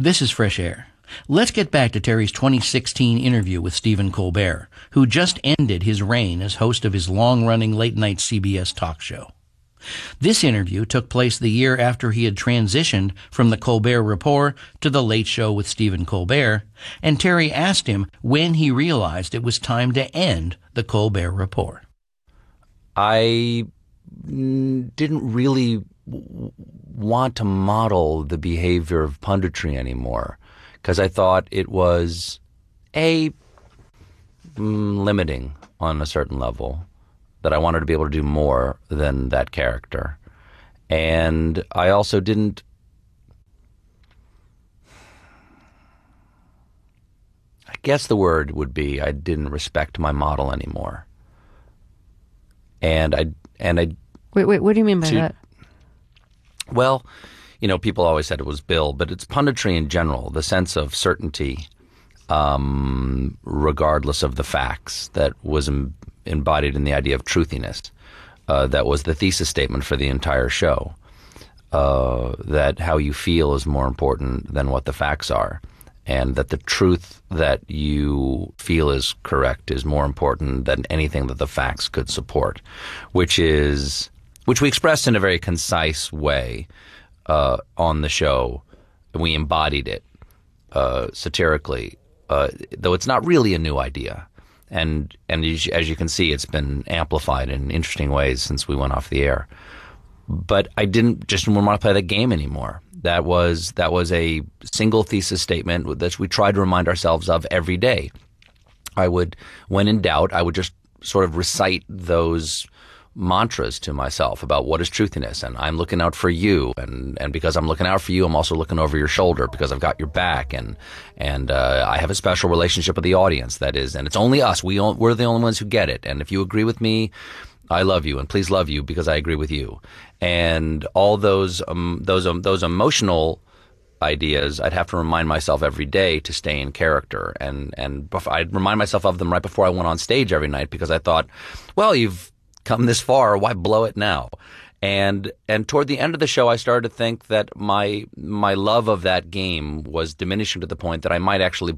This is Fresh Air. Let's get back to Terry's 2016 interview with Stephen Colbert, who just ended his reign as host of his long-running late-night CBS talk show. This interview took place the year after he had transitioned from the Colbert Report to the Late Show with Stephen Colbert, and Terry asked him when he realized it was time to end the Colbert Report. I didn't really want to model the behavior of punditry anymore, because I thought it was limiting on a certain level, that I wanted to be able to do more than that character. And I also didn't, I guess the word would be, I didn't respect my model anymore. And I Wait, what do you mean by that? Well, you know, people always said it was Bill, but it's punditry in general, the sense of certainty, regardless of the facts, that was embodied in the idea of truthiness. That was the thesis statement for the entire show, that how you feel is more important than what the facts are, and that the truth that you feel is correct is more important than anything that the facts could support, which we expressed in a very concise way on the show. We embodied it satirically, though it's not really a new idea. And as you can see, it's been amplified in interesting ways since we went off the air. But I didn't want to play that game anymore. That was a single thesis statement that we tried to remind ourselves of every day. When in doubt, I would just sort of recite those mantras to myself about what is truthiness, and I'm looking out for you, and because I'm looking out for you, I'm also looking over your shoulder because I've got your back, and I have a special relationship with the audience, that is, and it's only us. We're the only ones who get it, and if you agree with me, I love you, and please love you because I agree with you. And all those emotional ideas, I'd have to remind myself every day to stay in character, and I'd remind myself of them right before I went on stage every night, because I thought, well, you've come this far, why blow it now? And toward the end of the show, I started to think that my love of that game was diminishing to the point that I might actually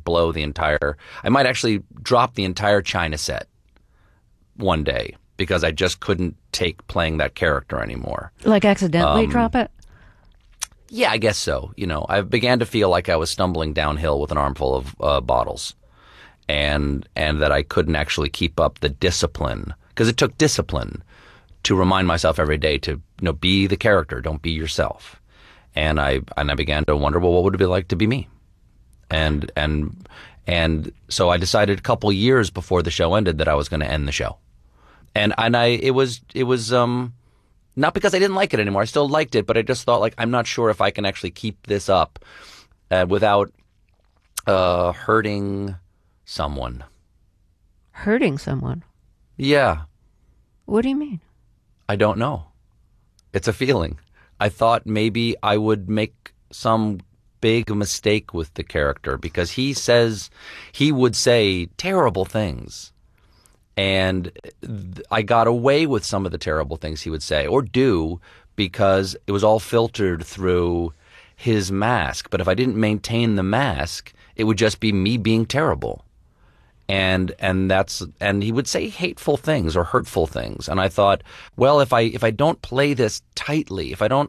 drop the entire China set one day, because I just couldn't take playing that character anymore. Like accidentally drop it? Yeah, I guess so. You know, I began to feel like I was stumbling downhill with an armful of bottles, and that I couldn't actually keep up the discipline, because it took discipline to remind myself every day to, be the character, don't be yourself. And I began to wonder, well, what would it be like to be me? And so I decided a couple years before the show ended that I was going to end the show. It was not because I didn't like it anymore. I still liked it, but I just thought, like, I'm not sure if I can actually keep this up without hurting someone. Hurting someone? Yeah. What do you mean? I don't know. It's a feeling. I thought maybe I would make some big mistake with the character, because he would say terrible things. And I got away with some of the terrible things he would say or do because it was all filtered through his mask. But if I didn't maintain the mask, it would just be me being terrible. And he would say hateful things or hurtful things. And I thought, well, if I don't play this tightly, if I don't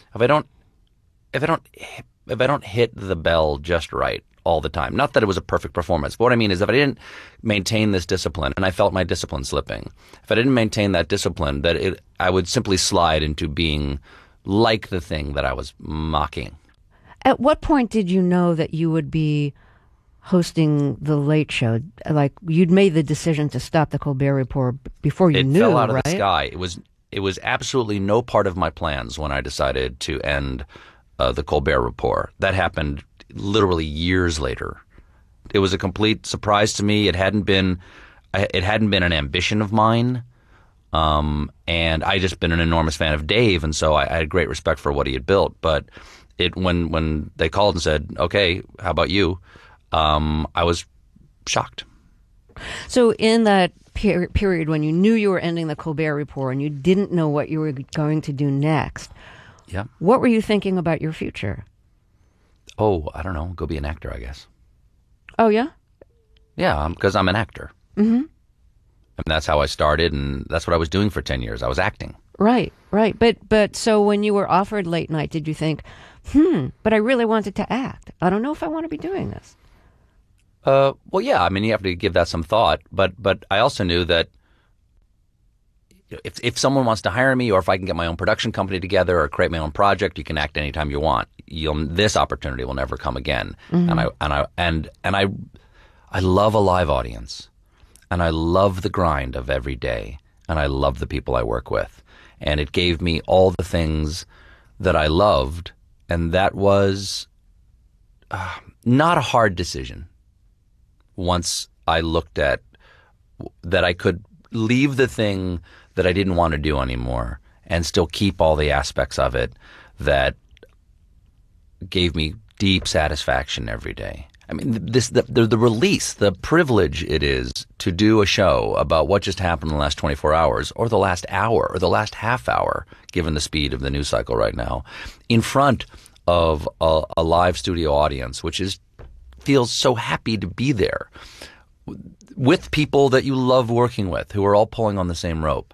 hit the bell just right all the time, not that it was a perfect performance, but what I mean is if I didn't maintain this discipline, and I felt my discipline slipping, if I didn't maintain that discipline, I would simply slide into being like the thing that I was mocking. At what point did you know that you would be hosting the Late Show? Like, you'd made the decision to stop the Colbert Report before you knew, It fell out of right? the sky. It was absolutely no part of my plans when I decided to end the Colbert Report. That happened literally years later. It was a complete surprise to me. It hadn't been an ambition of mine, and I just been an enormous fan of Dave, and so I had great respect for what he had built. But when they called and said, "Okay, how about you?" I was shocked. So in that period when you knew you were ending the Colbert Report and you didn't know what you were going to do next, yeah, what were you thinking about your future? Oh, I don't know. Go be an actor, I guess. Oh, yeah? Yeah, because I'm an actor. Mm-hmm. And that's how I started, and that's what I was doing for 10 years. I was acting. Right. But so when you were offered late night, did you think, but I really wanted to act. I don't know if I want to be doing this. Well, yeah. I mean, you have to give that some thought. But I also knew that if someone wants to hire me, or if I can get my own production company together or create my own project, you can act anytime you want. This opportunity will never come again. Mm-hmm. And I love a live audience, and I love the grind of every day, and I love the people I work with, and it gave me all the things that I loved, and that was not a hard decision. Once I looked at that, I could leave the thing that I didn't want to do anymore and still keep all the aspects of it that gave me deep satisfaction every day. I mean, the release, the privilege it is to do a show about what just happened in the last 24 hours or the last hour or the last half hour, given the speed of the news cycle right now, in front of a live studio audience, which feels so happy to be there with people that you love working with, who are all pulling on the same rope,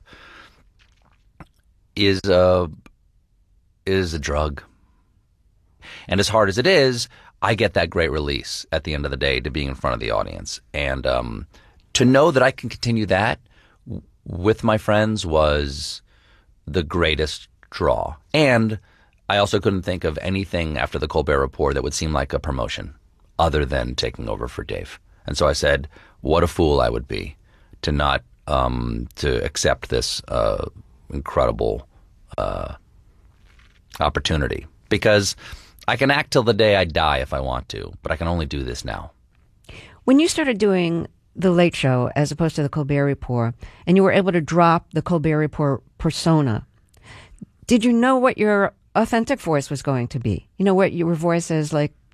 is a drug. And as hard as it is, I get that great release at the end of the day to being in front of the audience. And to know that I can continue that with my friends was the greatest draw. And I also couldn't think of anything after the Colbert Report that would seem like a promotion other than taking over for Dave. And so I said, what a fool I would be to not to accept this incredible opportunity, because I can act till the day I die if I want to, but I can only do this now. When you started doing The Late Show as opposed to the Colbert Report, and you were able to drop the Colbert Report persona, did you know what your authentic voice was going to be? You know, what your voice is like